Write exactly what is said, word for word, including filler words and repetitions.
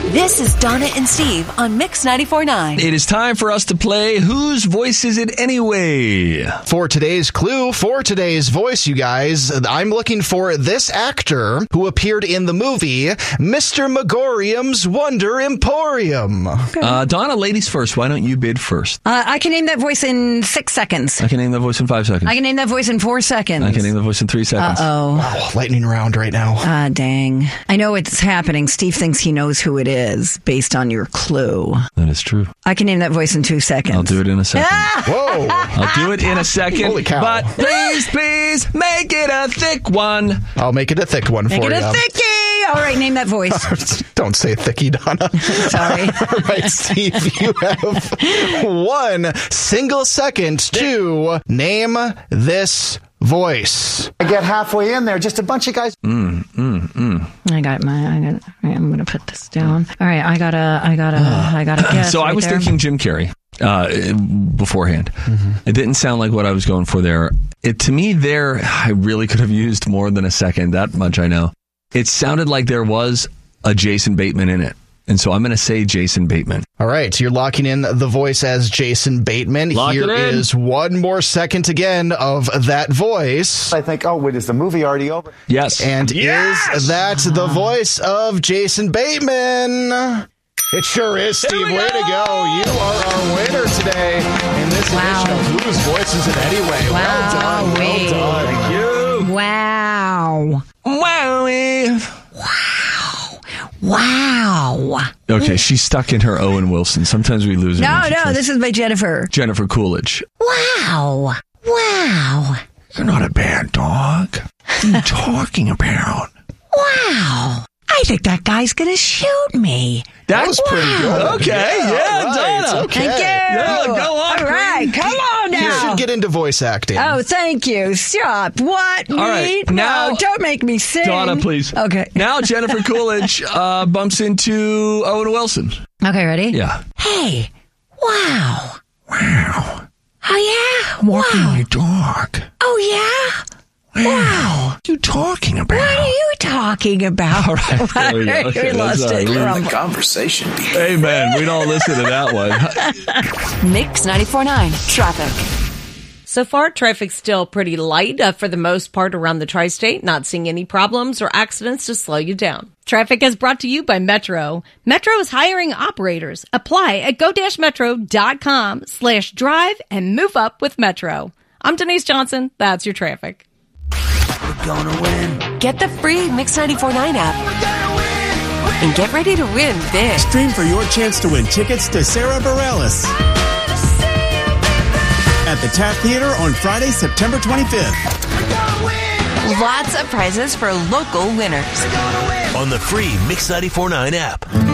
This is Donna and Steve on Mix ninety-four point nine. It is time for us to play Whose Voice Is It Anyway? For today's clue, for today's voice, you guys, I'm looking for this actor who appeared in the movie Mister Megorium's Wonder Emporium. Okay. Uh, Donna, ladies first. Why don't you bid first? Uh, I can name that voice in six seconds. I can name that voice in five seconds. I can name that voice in four seconds. I can name the voice in three seconds. Uh-oh. Wow, lightning round right now. Ah, dang. I know it's happening. Steve thinks he knows who it is based on your clue. That is true. I can name that voice in two seconds. I'll do it in a second. Whoa. I'll do it in a second. Holy cow. But please, please, make it a thick one. I'll make it a thick one Make for it you. a thickie. All right, name that voice. Don't say thicky, Donna. Sorry. All right, Steve, you have one single second to name this voice. I get halfway in there, just a bunch of guys. Mm, mm, mm. I got my. I got. All right, I'm gonna put this down. All right, I gotta. I gotta. I gotta guess. So right I was there. thinking Jim Carrey uh, beforehand. Mm-hmm. It didn't sound like what I was going for there. It to me there, I really could have used more than a second. That much I know. It sounded like there was a Jason Bateman in it. And so I'm going to say Jason Bateman. All right, you're locking in the voice as Jason Bateman. Lock Here it in. is one more second again of that voice. I think, oh, wait, is the movie already over? Yes. And Yes! is that the voice of Jason Bateman? It sure is, Steve. we Way go! to go. You are our winner today in this Wow. edition of Whose Voice Is It Anyway? Well done. Wowee. Well done. Thank you. Wow. Wowie. Wow. Okay, she's stuck in her Owen Wilson. Sometimes we lose her. No, when she no, tries- this is by Jennifer. Jennifer Coolidge. Wow. Wow. You're not a bad dog. What are you talking about? Wow. I think that guy's gonna shoot me. That was pretty good. Okay, yeah, all right, Donna. okay. Thank you. Yeah, go on, All right, Queen. come on You now. should get into voice acting. Oh, thank you. Stop. What? All right, Me? now- no, don't make me sing. Donna, please. Okay. Now Jennifer Coolidge uh, bumps into Owen Wilson. Okay, ready? Yeah. Hey. Wow. Wow. Oh, yeah? Walking wow. my dog. Oh, yeah? Wow. What are you talking about? What are you talking about? All right, there we go. Okay, we lost that's it. all right. We're on- Conversation. Amen. We don't listen to that one. Mix ninety-four point nine. Traffic. So far, traffic's still pretty light uh, for the most part around the tri-state. Not seeing any problems or accidents to slow you down. Traffic is brought to you by Metro. Metro is hiring operators. Apply at go-metro.com slash drive and move up with Metro. I'm Denise Johnson. That's your traffic. We're gonna win. Get the free Mix ninety-four point nine app. And get ready to win big. Stream for your chance to win tickets to Sarah Bareilles at the Tap Theater on Friday, September twenty-fifth. Lots of prizes for local winners. On the free Mix ninety-four point nine app.